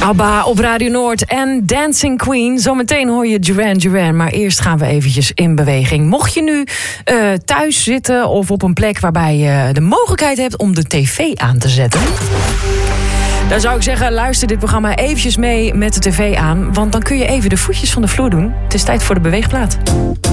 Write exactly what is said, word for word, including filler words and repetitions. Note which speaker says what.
Speaker 1: ABBA op Radio Noord en Dancing Queen. Zometeen hoor je Duran Duran, maar eerst gaan we eventjes in beweging. Mocht je nu uh, thuis zitten of op een plek waarbij je de mogelijkheid hebt om de tv aan te zetten, dan zou ik zeggen, luister dit programma eventjes mee met de tv aan, want dan kun je even de voetjes van de vloer doen. Het is tijd voor de beweegplaat.